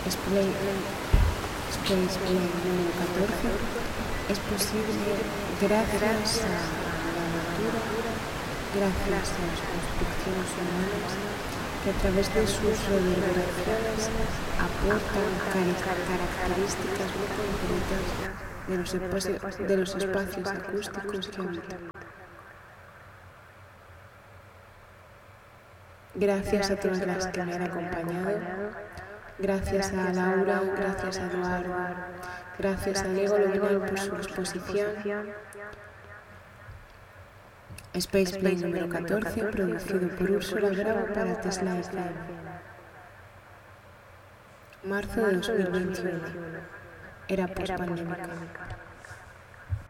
Space Plane número 14 es posible gracias a la natura, gracias a las construcciones humanas que a través de sus reverberaciones aportan características muy concretas de los espacios acústicos que habitan. Gracias a todas las que me han acompañado, gracias a Laura, gracias a Eduardo, gracias a Diego Lovinal por su exposición. Space Plane número 14, producido por Úrsula Bravo para Tesla FM. Marzo de 2021. Era pospandémica.